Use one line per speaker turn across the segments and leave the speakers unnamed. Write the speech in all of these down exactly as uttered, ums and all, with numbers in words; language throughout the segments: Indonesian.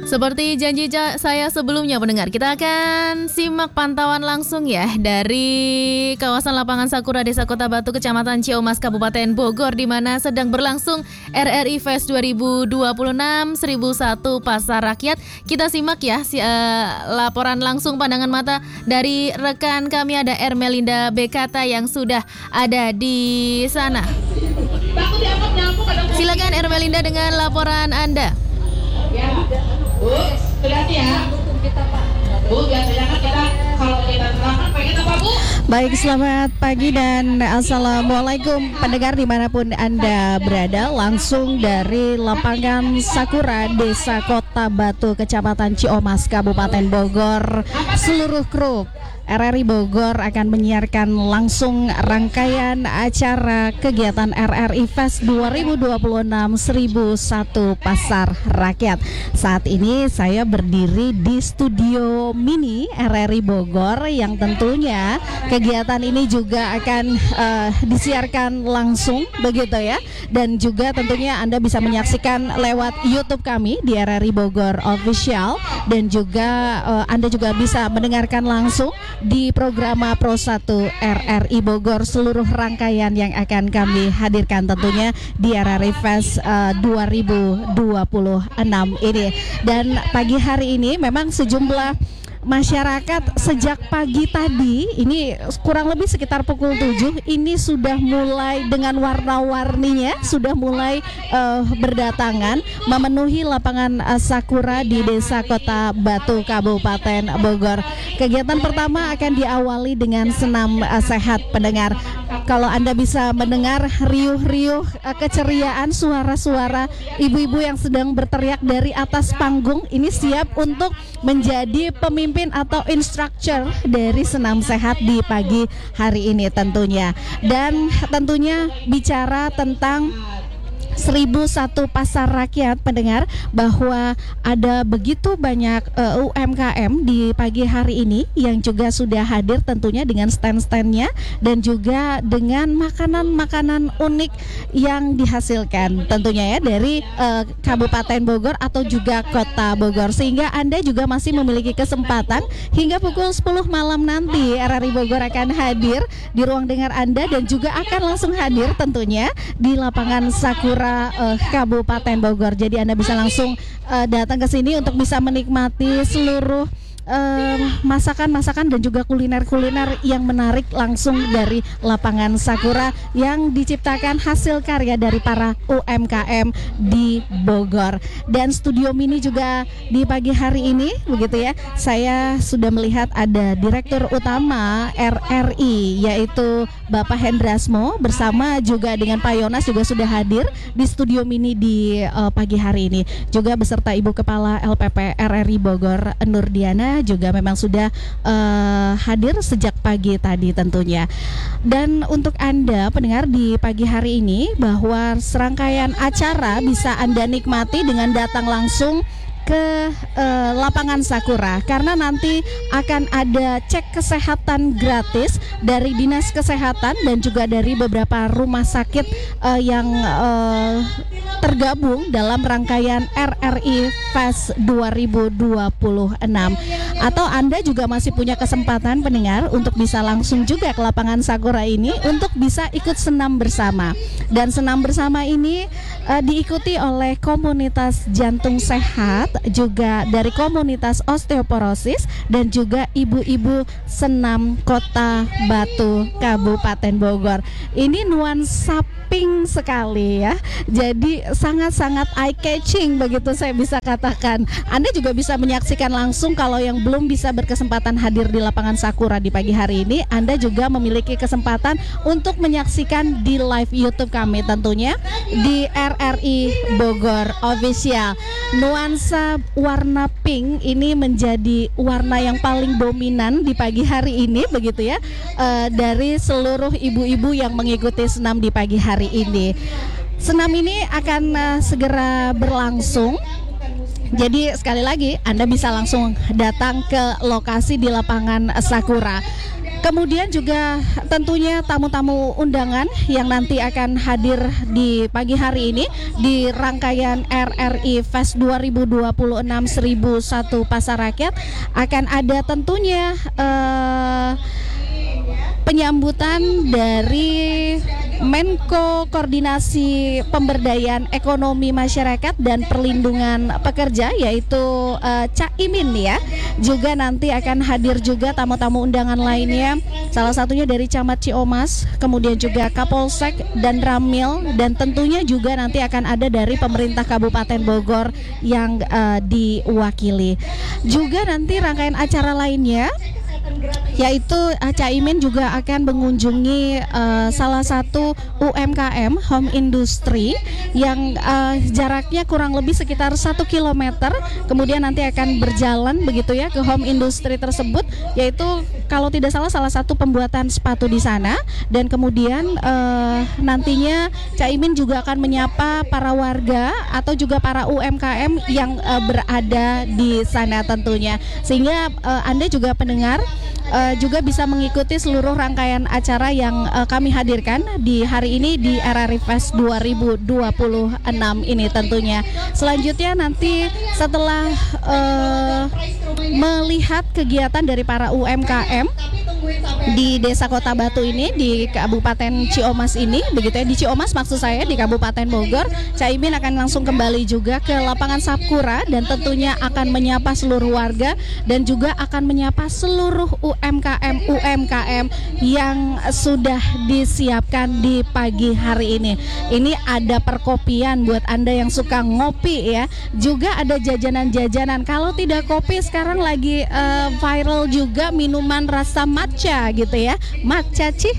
Seperti janji ca- saya sebelumnya pendengar, kita akan simak pantauan langsung ya dari kawasan lapangan Sakura Desa Kota Batu, Kecamatan Ciamas, Kabupaten Bogor, di mana sedang berlangsung R R I Fest dua ribu dua puluh enam seribu satu Pasar Rakyat. Kita simak ya si, uh, laporan langsung pandangan mata dari rekan kami, ada Ermelinda Bekata yang sudah ada di sana. Silakan Ermelinda dengan laporan Anda.
Ya, Bu, hati ya. Bu, biasanya kan kita kalau kita terangkan pengen apa, Bu?
Baik, selamat pagi dan assalamualaikum pendengar dimanapun Anda berada. Langsung dari lapangan Sakura Desa Kota Batu, Kecamatan Ciamas, Kabupaten Bogor, seluruh kru R R I Bogor akan menyiarkan langsung rangkaian acara kegiatan R R I Fest dua ribu dua puluh enam seribu satu Pasar Rakyat. Saat ini saya berdiri di studio mini R R I Bogor yang tentunya kegiatan ini juga akan uh, disiarkan langsung begitu ya. Dan juga tentunya Anda bisa menyaksikan lewat YouTube kami di R R I Bogor Official, dan juga uh, Anda juga bisa mendengarkan langsung di program Pro satu R R I Bogor seluruh rangkaian yang akan kami hadirkan tentunya di R R I Fest uh, dua ribu dua puluh enam ini. Dan pagi hari ini memang sejumlah masyarakat sejak pagi tadi, ini kurang lebih sekitar pukul tujuh, ini sudah mulai dengan warna-warninya, sudah mulai uh, berdatangan memenuhi lapangan uh, Sakura di Desa Kota Batu, Kabupaten Bogor. Kegiatan pertama akan diawali dengan senam uh, sehat pendengar. Kalau Anda bisa mendengar riuh-riuh uh, keceriaan, suara-suara ibu-ibu yang sedang berteriak dari atas panggung, ini siap untuk menjadi pemimpin atau instructor dari senam sehat di pagi hari ini tentunya. Dan tentunya bicara tentang seribu satu Pasar Rakyat pendengar, bahwa ada begitu banyak uh, U M K M di pagi hari ini yang juga sudah hadir tentunya dengan stand-standnya dan juga dengan makanan-makanan unik yang dihasilkan tentunya ya dari uh, Kabupaten Bogor atau juga Kota Bogor, sehingga Anda juga masih memiliki kesempatan hingga pukul sepuluh malam nanti R R I Bogor akan hadir di ruang dengar Anda dan juga akan langsung hadir tentunya di lapangan Sakura Uh, Kabupaten Bogor. Jadi Anda bisa langsung uh, datang ke sini untuk bisa menikmati seluruh uh, masakan-masakan dan juga kuliner-kuliner yang menarik langsung dari lapangan Sakura yang diciptakan hasil karya dari para U M K M di Bogor. Dan studio mini juga di pagi hari ini begitu ya, saya sudah melihat ada Direktur Utama R R I yaitu Bapak Hendrasmo bersama juga dengan Pak Yonas juga sudah hadir di studio mini di uh, pagi hari ini, juga beserta Ibu Kepala L P P R R I Bogor Nurdiana juga memang sudah uh, hadir sejak pagi tadi tentunya. Dan untuk Anda pendengar di pagi hari ini, bahwa serangkaian acara bisa Anda nikmati dengan datang langsung ke uh, lapangan Sakura, karena nanti akan ada cek kesehatan gratis dari Dinas Kesehatan dan juga dari beberapa rumah sakit uh, yang uh, tergabung dalam rangkaian R R I Fest dua ribu dua puluh enam. Atau Anda juga masih punya kesempatan pendengar untuk bisa langsung juga ke lapangan Sakura ini untuk bisa ikut senam bersama. Dan senam bersama ini uh, diikuti oleh komunitas jantung sehat, juga dari komunitas osteoporosis, dan juga ibu-ibu senam Kota Batu, Kabupaten Bogor. Ini nuansa pink sekali ya, jadi sangat-sangat eye catching begitu saya bisa katakan. Anda juga bisa menyaksikan langsung. Kalau yang belum bisa berkesempatan hadir di lapangan Sakura di pagi hari ini, Anda juga memiliki kesempatan untuk menyaksikan di live YouTube kami tentunya di R R I Bogor Official. Nuansa warna pink ini menjadi warna yang paling dominan di pagi hari ini begitu ya, uh, dari seluruh ibu-ibu yang mengikuti senam di pagi hari ini. Senam ini akan uh, segera berlangsung. Jadi sekali lagi Anda bisa langsung datang ke lokasi di lapangan Sakura. Kemudian juga tentunya tamu-tamu undangan yang nanti akan hadir di pagi hari ini di rangkaian R R I Fest dua ribu dua puluh enam seribu satu Pasar Rakyat akan ada tentunya eh, penyambutan dari Menko Koordinasi Pemberdayaan Ekonomi Masyarakat dan Perlindungan Pekerja, yaitu uh, Cak Imin ya. Juga nanti akan hadir juga tamu-tamu undangan lainnya, salah satunya dari Camat Ciomas, kemudian juga Kapolsek dan Ramil, dan tentunya juga nanti akan ada dari pemerintah Kabupaten Bogor yang uh, diwakili. Juga nanti rangkaian acara lainnya yaitu Cak Imin juga akan mengunjungi uh, salah satu U M K M home industry yang uh, jaraknya kurang lebih sekitar satu kilometer. Kemudian nanti akan berjalan begitu ya ke home industry tersebut, yaitu kalau tidak salah salah satu pembuatan sepatu di sana. Dan kemudian uh, nantinya Cak Imin juga akan menyapa para warga atau juga para U M K M yang uh, berada di sana tentunya, sehingga uh, Anda juga pendengar Uh, juga bisa mengikuti seluruh rangkaian acara yang uh, kami hadirkan di hari ini di R R I Fest dua ribu dua puluh enam ini tentunya. Selanjutnya nanti setelah uh, melihat kegiatan dari para U M K M di Desa Kota Batu ini, di Kabupaten Ciomas ini, begitu ya, di Ciomas maksud saya, di Kabupaten Bogor, Cak Imin akan langsung kembali juga ke lapangan Sapkura dan tentunya akan menyapa seluruh warga dan juga akan menyapa seluruh U M K M U M K M yang sudah disiapkan di pagi hari ini. Ini ada perkopian buat Anda yang suka ngopi ya, juga ada jajanan-jajanan. Kalau tidak kopi, sekarang lagi uh, viral juga minuman rasa matcha gitu ya, matcha cih.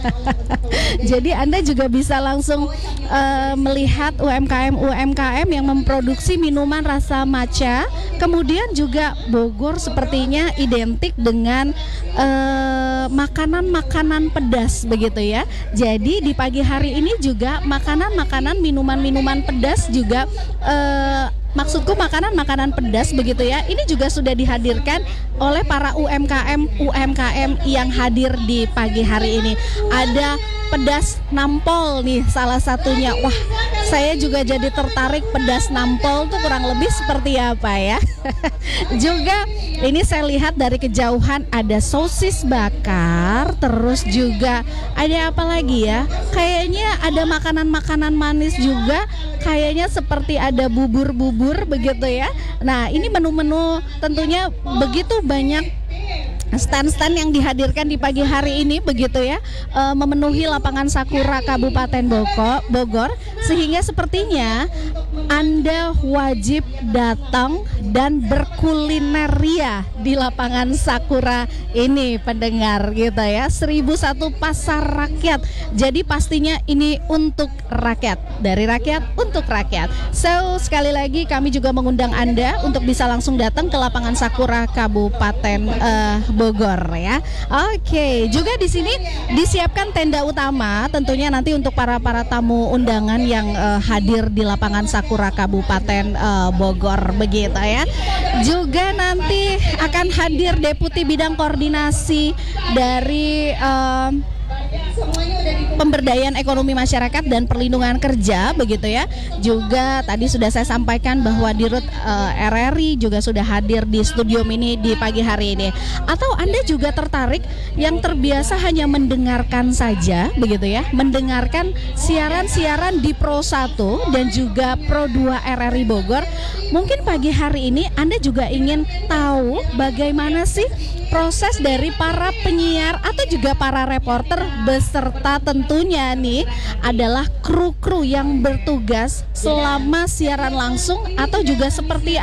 Jadi Anda juga bisa langsung uh, melihat U M K M U M K M yang memproduksi minuman rasa matcha. Kemudian juga Bogor sepertinya identik dengan uh, makanan-makanan pedas begitu ya. Jadi di pagi hari ini juga makanan-makanan, minuman-minuman pedas juga uh, maksudku makanan-makanan pedas begitu ya. Ini juga sudah dihadirkan oleh para U M K M U M K M yang hadir di pagi hari ini. Ada pedas nampol nih salah satunya. Wah, saya juga jadi tertarik pedas nampol tuh kurang lebih seperti apa ya. Juga ini saya lihat dari kejauhan ada sosis bakar, terus juga ada apa lagi ya? Kayaknya ada makanan-makanan manis juga, kayaknya seperti ada bubur-bubur begitu ya. Nah, ini menu-menu tentunya begitu banyak stand-stand yang dihadirkan di pagi hari ini begitu ya, e, memenuhi lapangan Sakura Kabupaten Bogor, sehingga sepertinya Anda wajib datang dan berkulineria di lapangan Sakura ini pendengar gitu ya. seribu satu Pasar Rakyat. Jadi pastinya ini untuk rakyat, dari rakyat untuk rakyat. So sekali lagi kami juga mengundang Anda untuk bisa langsung datang ke lapangan Sakura Kabupaten uh, Bogor ya. Oke, juga di sini disiapkan tenda utama tentunya nanti untuk para para tamu undangan yang uh, hadir di lapangan Sakura Kabupaten uh, Bogor begitu ya. Juga nanti akan hadir Deputi Bidang Koordinasi dari uh, Pemberdayaan Ekonomi Masyarakat dan Perlindungan Kerja begitu ya. Juga tadi sudah saya sampaikan bahwa Dirut uh, R R I juga sudah hadir di studio ini di pagi hari ini. Atau Anda juga tertarik yang terbiasa hanya mendengarkan saja begitu ya, mendengarkan siaran-siaran di Pro satu dan juga Pro dua R R I Bogor. Mungkin pagi hari ini Anda juga ingin tahu bagaimana sih proses dari para penyiar atau juga para reporter beserta tentunya nih adalah kru-kru yang bertugas selama siaran langsung atau juga seperti